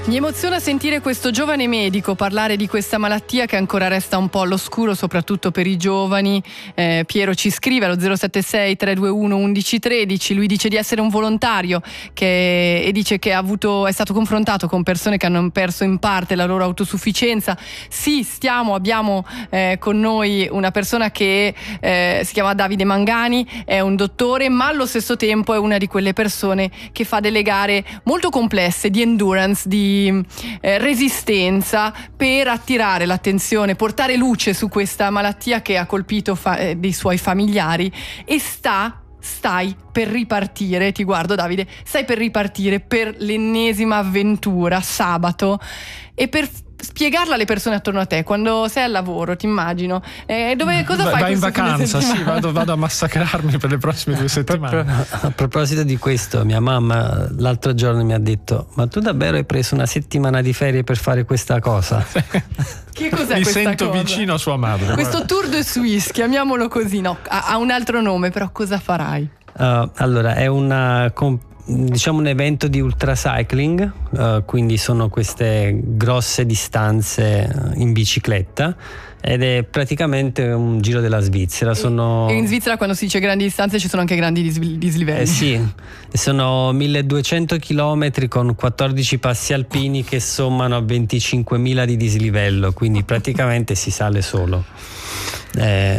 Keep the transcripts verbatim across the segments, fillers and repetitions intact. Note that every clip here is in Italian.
Mi emoziona sentire questo giovane medico parlare di questa malattia che ancora resta un po' all'oscuro, soprattutto per i giovani. Eh, Piero ci scrive allo zero sette sei tre due uno uno uno uno tre. Lui dice di essere un volontario che, e dice che ha avuto, è stato confrontato con persone che hanno perso in parte la loro autosufficienza. Sì, stiamo, abbiamo eh, con noi una persona che eh, si chiama Davide Mangani, è un dottore, ma allo stesso tempo è una di quelle persone che fa delle gare molto complesse di endurance, di Eh, resistenza, per attirare l'attenzione, portare luce su questa malattia che ha colpito fa- eh, dei suoi familiari, e sta stai per ripartire, ti guardo Davide, stai per ripartire per l'ennesima avventura sabato. E per spiegarla alle persone attorno a te, quando sei al lavoro, ti immagino, eh, dove, cosa fai? Vai in vacanza, sì, vado, vado a massacrarmi per le prossime due settimane. A proposito di questo, mia mamma l'altro giorno mi ha detto: ma tu davvero hai preso una settimana di ferie per fare questa cosa? Che cos'è Mi questa sento cosa? vicino a sua madre. Questo guarda. Tour de Suisse, chiamiamolo così, no, ha, ha un altro nome, però cosa farai? Uh, allora, è una comp- diciamo un evento di ultracycling, uh, quindi sono queste grosse distanze in bicicletta, ed è praticamente un giro della Svizzera. Sono... E in Svizzera, quando si dice grandi distanze, ci sono anche grandi disli- dislivelli. Eh sì, sono milleduecento chilometri con quattordici passi alpini che sommano a venticinquemila di dislivello, quindi praticamente si sale solo. Eh,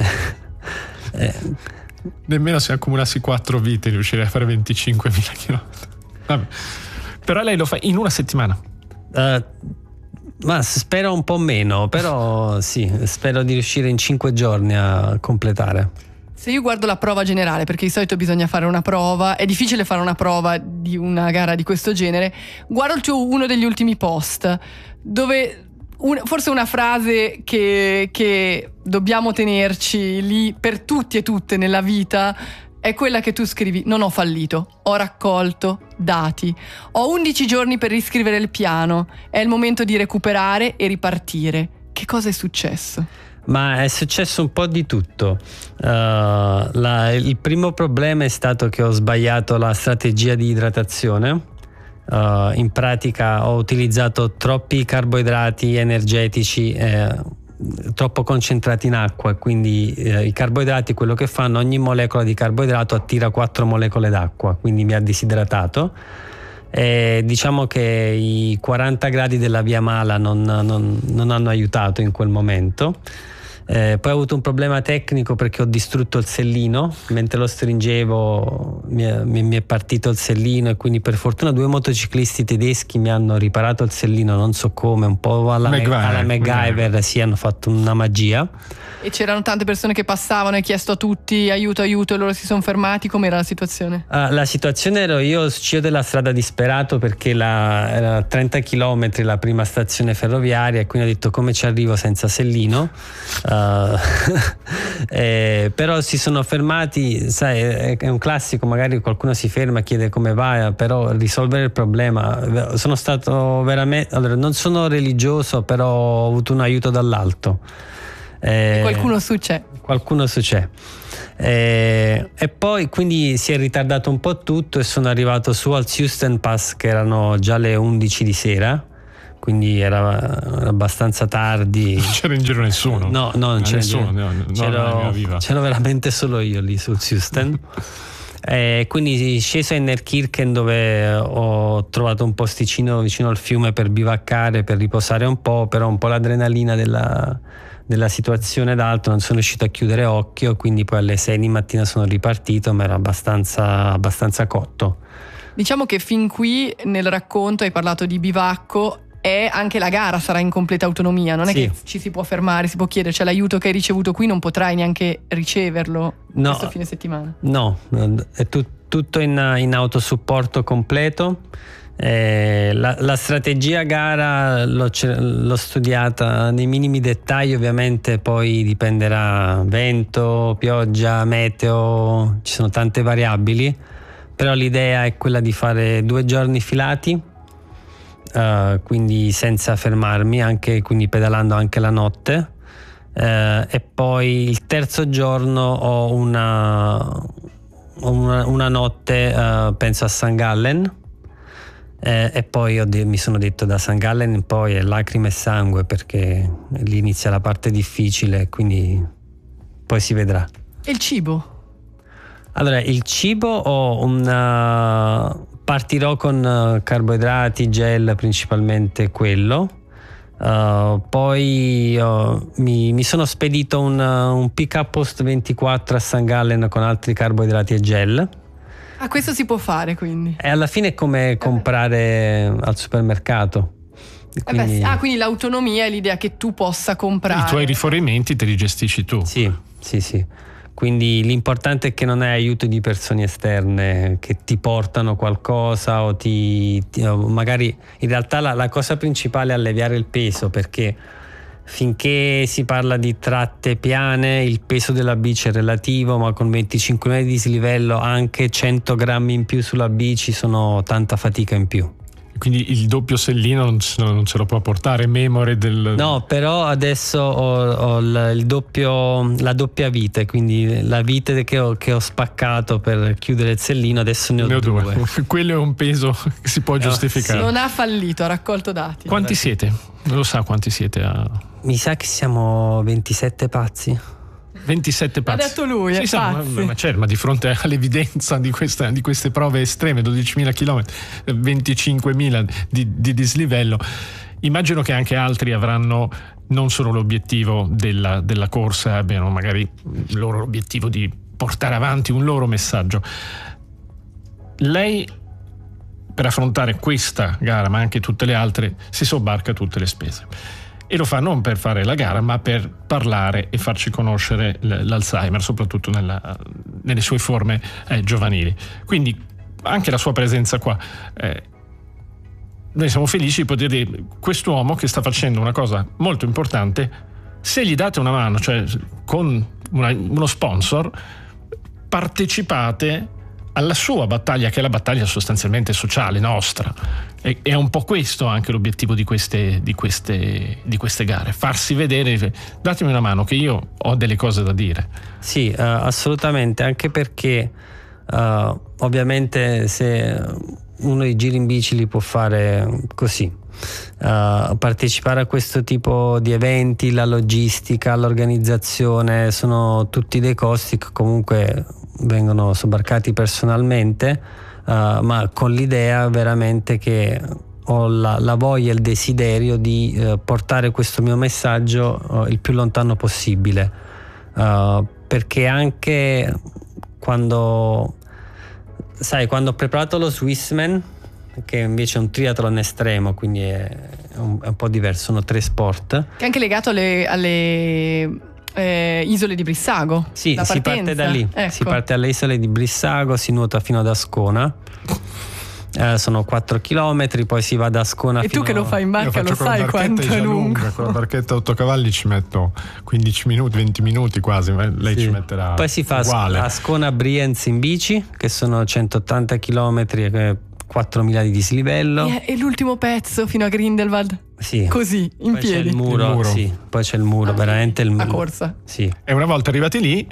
eh, Nemmeno se accumulassi quattro vite riuscirei a fare venticinquemila chilometri. Vabbè. Però lei lo fa in una settimana. Uh, ma spero un po' meno, però sì, spero di riuscire in cinque giorni a completare. Se io guardo la prova generale, perché di solito bisogna fare una prova, è difficile fare una prova di una gara di questo genere, guardo il tuo, uno degli ultimi post, dove un, forse una frase che, che dobbiamo tenerci lì per tutti e tutte nella vita è quella che tu scrivi: non ho fallito, ho raccolto dati, ho undici giorni per riscrivere il piano, è il momento di recuperare e ripartire. Che cosa è successo? Ma è successo un po' di tutto. Uh, la, il primo problema è stato che ho sbagliato la strategia di idratazione. Uh, in pratica ho utilizzato troppi carboidrati energetici, eh, troppo concentrati in acqua, quindi eh, i carboidrati, quello che fanno, ogni molecola di carboidrato attira quattro molecole d'acqua, quindi mi ha disidratato. E diciamo che i quaranta gradi della via Mala non, non, non hanno aiutato in quel momento. Eh, poi ho avuto un problema tecnico perché ho distrutto il sellino mentre lo stringevo, mi è, mi è partito il sellino, e quindi per fortuna due motociclisti tedeschi mi hanno riparato il sellino, non so come, un po' alla, MacGyver, alla MacGyver, sì, hanno fatto una magia. E c'erano tante persone che passavano, hai chiesto a tutti aiuto aiuto e loro si sono fermati. Com'era la situazione? Ah, la situazione ero io, uscito della strada disperato perché la, era a trenta chilometri la prima stazione ferroviaria, e quindi ho detto: come ci arrivo senza sellino? Uh, eh, però si sono fermati, sai, è, è un classico, magari qualcuno si ferma e chiede come va, però risolvere il problema, sono stato veramente, allora, non sono religioso, però ho avuto un aiuto dall'alto. Eh, Qualcuno su c'è. Qualcuno su c'è. Eh, e poi quindi si è ritardato un po' tutto, e sono arrivato su al Zustenpass che erano già le undici di sera, quindi era, era abbastanza tardi. Non c'era in giro nessuno. No, no, non c'era nessuno. in giro. No, no, c'ero, viva. c'ero veramente solo io lì sul Zusten. Eh, quindi sceso a Innerkirchen, dove ho trovato un posticino vicino al fiume per bivaccare, per riposare un po', però un po' l'adrenalina della, della situazione d'altro, non sono riuscito a chiudere occhio, quindi poi alle sei di mattina sono ripartito, ma ero abbastanza, abbastanza cotto. Diciamo che fin qui nel racconto hai parlato di bivacco, e anche la gara sarà in completa autonomia, non è sì. che ci si può fermare, si può chiedere, cioè l'aiuto che hai ricevuto qui non potrai neanche riceverlo no, questo fine settimana. No, è tu, tutto in, in autosupporto completo. Eh, la, la strategia gara l'ho, l'ho studiata nei minimi dettagli, ovviamente poi dipenderà vento, pioggia, meteo, ci sono tante variabili, però l'idea è quella di fare due giorni filati, Uh, quindi senza fermarmi, anche, quindi pedalando anche la notte, uh, e poi il terzo giorno ho una, una, una notte uh, penso a San Gallen, eh, e poi ho de- mi sono detto da San Gallen in poi è lacrime e sangue, perché lì inizia la parte difficile, quindi poi si vedrà. E il cibo? Allora, il cibo ho una... partirò con carboidrati, gel, principalmente quello. Uh, poi uh, mi, mi sono spedito un, un pick up post ventiquattro a San Gallen con altri carboidrati e gel. Ah, questo si può fare quindi? E alla fine è come comprare al supermercato. Quindi... Eh beh, ah, quindi l'autonomia è l'idea che tu possa comprare. I tuoi rifornimenti te li gestisci tu. Sì, sì, sì. Quindi l'importante è che non hai aiuto di persone esterne che ti portano qualcosa o ti, ti o magari in realtà la, la cosa principale è alleviare il peso, perché finché si parla di tratte piane il peso della bici è relativo, ma con venticinque metri di dislivello anche cento grammi in più sulla bici sono tanta fatica in più. Quindi il doppio sellino non ce, non ce lo può portare, memore del... No, però adesso ho, ho il, il doppio, la doppia vite, quindi la vite che ho, che ho spaccato per chiudere il sellino, adesso ne ho, ne ho due. due. Quello è un peso che si può giustificare. Non ha fallito, ha raccolto dati. Quanti siete? Non lo sa quanti siete? A... Mi sa che siamo ventisette pazzi. ventisette pazzi. Ha detto lui, sì, è sa, pazzi. ma, ma, certo, ma di fronte all'evidenza di, questa, di queste prove estreme, dodicimila chilometri, venticinquemila di, di dislivello, immagino che anche altri avranno non solo l'obiettivo della, della corsa, abbiano magari il loro obiettivo di portare avanti un loro messaggio. Lei, per affrontare questa gara, ma anche tutte le altre, si sobbarca tutte le spese. E lo fa non per fare la gara, ma per parlare e farci conoscere l'Alzheimer, soprattutto nella, nelle sue forme eh, giovanili. Quindi anche la sua presenza qua, eh, noi siamo felici di poter dire: quest'uomo che sta facendo una cosa molto importante, se gli date una mano, cioè con una, uno sponsor, partecipate alla sua battaglia, che è la battaglia sostanzialmente sociale nostra. E è un po' questo anche l'obiettivo di queste, di queste, di queste gare, farsi vedere, datemi una mano che io ho delle cose da dire. Sì, uh, assolutamente, anche perché uh, ovviamente se uno i giri in bici li può fare così, uh, partecipare a questo tipo di eventi, la logistica, l'organizzazione sono tutti dei costi che comunque vengono sobbarcati personalmente, uh, ma con l'idea veramente che ho la, la voglia e il desiderio di uh, portare questo mio messaggio uh, il più lontano possibile, uh, perché anche quando sai quando ho preparato lo Swissman, che invece è un triathlon estremo, quindi è un, è un po' diverso, sono tre sport, che è anche legato alle, alle... Eh, isole di Brissago. Sì, si parte da lì, ecco. Si parte alle isole di Brissago, si nuota fino ad Ascona, eh, sono quattro chilometri, poi si va da Ascona e fino... tu che lo fai in barca lo sai quanto è lungo. Con la barchetta a otto cavalli ci metto quindici minuti, venti minuti quasi, ma lei sì. ci metterà poi si fa uguale. Ascona-Brienz in bici, che sono centottanta chilometri e quattromila di dislivello, e, e l'ultimo pezzo fino a Grindelwald. Sì. Così, in poi piedi. C'è il muro, il muro. Sì. Poi c'è il muro, ah, veramente il muro. La corsa. Sì. E una volta arrivati lì,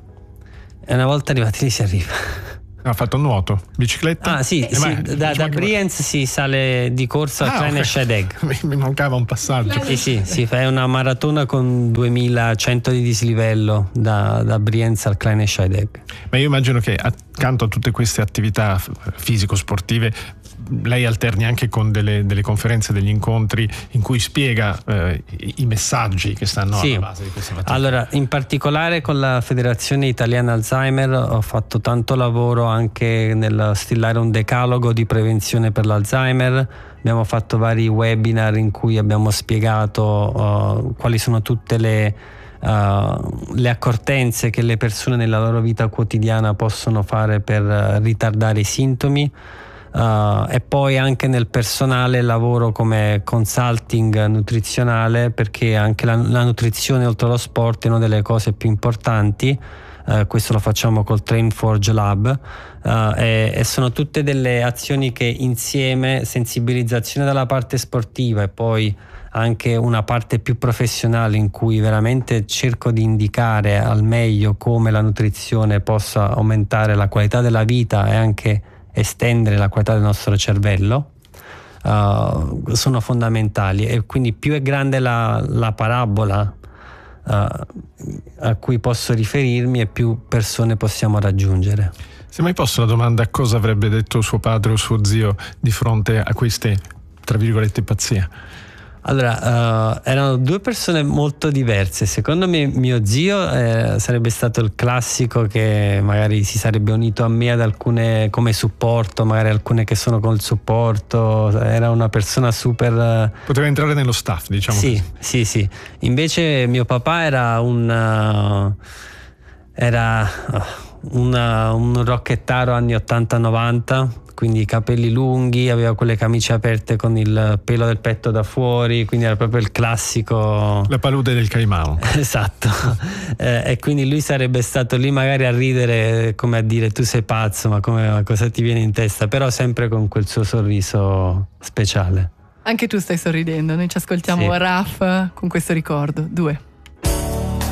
e una volta arrivati lì si arriva. Ha fatto nuoto, bicicletta? Ah sì, eh, sì ma, da, da Brienz si sale di corsa ah, al Kleine okay. Scheidegg. Mi, mi mancava un passaggio. Sì, sì, si fa una maratona con duemilacento di dislivello da, da Brienz al Kleine Scheidegg. Ma io immagino che accanto a tutte queste attività fisico-sportive lei alterni anche con delle, delle conferenze, degli incontri in cui spiega eh, i, i messaggi che stanno sì. alla base di questa fatica. Allora, in particolare con la Federazione Italiana Alzheimer ho fatto tanto lavoro anche nel stillare un decalogo di prevenzione per l'Alzheimer. Abbiamo fatto vari webinar in cui abbiamo spiegato uh, quali sono tutte le, uh, le accortenze che le persone nella loro vita quotidiana possono fare per uh, ritardare i sintomi. Uh, e poi anche nel personale lavoro come consulting nutrizionale, perché anche la, la nutrizione oltre allo sport è una delle cose più importanti. Uh, questo lo facciamo col Train Forge Lab, uh, e, e sono tutte delle azioni che insieme, sensibilizzazione dalla parte sportiva e poi anche una parte più professionale in cui veramente cerco di indicare al meglio come la nutrizione possa aumentare la qualità della vita e anche estendere la qualità del nostro cervello. uh, sono fondamentali, e quindi più è grande la, la parabola uh, a cui posso riferirmi e più persone possiamo raggiungere. Si è mai posto la domanda cosa avrebbe detto suo padre o suo zio di fronte a queste, tra virgolette, pazzie? Allora, uh, erano due persone molto diverse. Secondo me mio zio eh, sarebbe stato il classico che magari si sarebbe unito a me ad alcune come supporto, magari alcune che sono col supporto. Era una persona super... Poteva entrare nello staff, diciamo sì, così. Sì, sì. Invece mio papà era un... Uh, era una, un rockettaro anni ottanta novanta, quindi capelli lunghi, aveva quelle camicie aperte con il pelo del petto da fuori, quindi era proprio il classico... La palude del Caimano. Esatto. eh, e quindi lui sarebbe stato lì magari a ridere, come a dire tu sei pazzo, ma, come, ma cosa ti viene in testa, però sempre con quel suo sorriso speciale. Anche tu stai sorridendo, noi ci ascoltiamo sì. Raf con questo ricordo. Due.